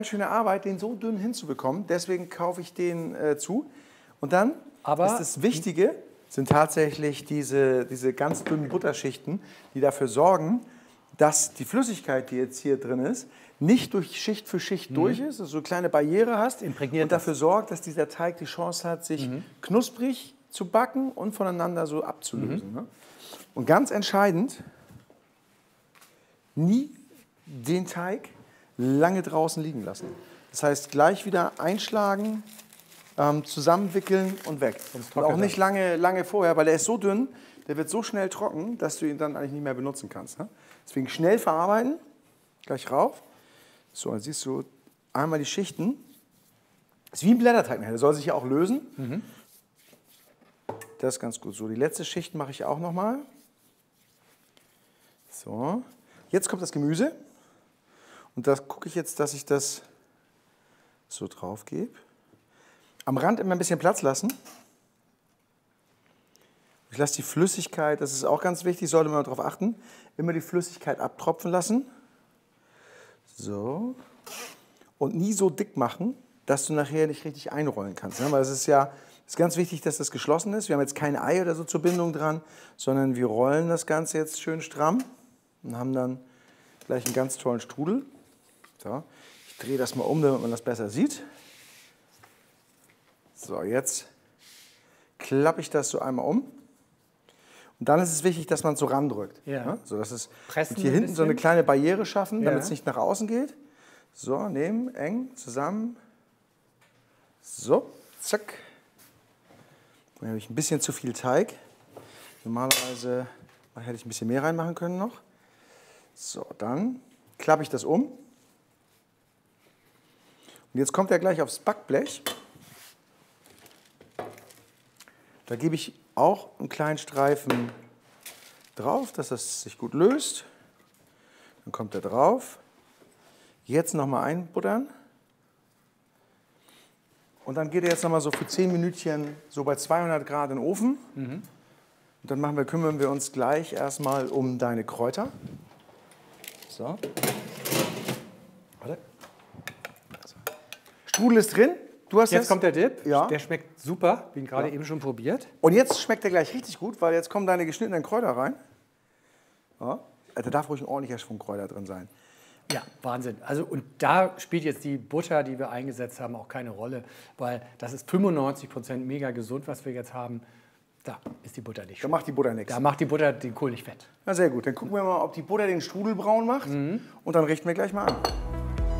Schöne Arbeit, den so dünn hinzubekommen. Deswegen kaufe ich den zu. Und dann ist das Wichtige, sind tatsächlich diese ganz dünnen Butterschichten, die dafür sorgen, dass die Flüssigkeit, die jetzt hier drin ist, nicht durch Schicht für Schicht durch ist, dass du eine kleine Barriere hast und dafür sorgt, dass dieser Teig die Chance hat, sich knusprig zu backen und voneinander so abzulösen. Ne? Und ganz entscheidend, nie den Teig lange draußen liegen lassen. Das heißt, gleich wieder einschlagen, zusammenwickeln und weg. Und auch nicht lange vorher, weil der ist so dünn, der wird so schnell trocken, dass du ihn dann eigentlich nicht mehr benutzen kannst. Ne? Deswegen schnell verarbeiten, gleich rauf. So, dann siehst du einmal die Schichten. Das ist wie ein Blätterteig, der soll sich ja auch lösen. Das ist ganz gut. So, die letzte Schicht mache ich auch nochmal. So, jetzt kommt das Gemüse. Und da gucke ich jetzt, dass ich das so drauf gebe. Am Rand immer ein bisschen Platz lassen. Ich lasse die Flüssigkeit, das ist auch ganz wichtig, sollte man darauf achten, immer die Flüssigkeit abtropfen lassen. So. Und nie so dick machen, dass du nachher nicht richtig einrollen kannst. Weil es ist ja ganz wichtig, dass das geschlossen ist. Wir haben jetzt kein Ei oder so zur Bindung dran, sondern wir rollen das Ganze jetzt schön stramm und haben dann gleich einen ganz tollen Strudel. So, ich drehe das mal um, damit man das besser sieht. So, jetzt klappe ich das so einmal um. Und dann ist es wichtig, dass man es so randrückt. Ja. So, dass es hier hinten so eine kleine Barriere schaffen, damit es nicht nach außen geht. So, nehmen, eng, zusammen. So, zack. Dann habe ich ein bisschen zu viel Teig. Normalerweise hätte ich ein bisschen mehr reinmachen können noch. So, dann klappe ich das um. Und jetzt kommt er gleich aufs Backblech. Da gebe ich auch einen kleinen Streifen drauf, dass das sich gut löst. Dann kommt er drauf. Jetzt nochmal einbuttern. Und dann geht er jetzt nochmal so für 10 Minütchen so bei 200 Grad in den Ofen. Und dann kümmern wir uns gleich erstmal um deine Kräuter. So. Warte. Strudel ist drin. Jetzt kommt der Dip. Ja. Der schmeckt super, wie ihn gerade eben schon probiert. Und jetzt schmeckt er gleich richtig gut, weil jetzt kommen deine geschnittenen Kräuter rein. Ja. Da darf ruhig ein ordentlicher Schwung Kräuter drin sein. Ja, Wahnsinn. Also, und da spielt jetzt die Butter, die wir eingesetzt haben, auch keine Rolle, weil das ist 95% mega gesund, was wir jetzt haben. Da ist die Butter nicht. Da macht die Butter nichts. Da macht die Butter den Kohl nicht fett. Na sehr gut, dann gucken wir mal, ob die Butter den Strudel braun macht. Und dann richten wir gleich mal an.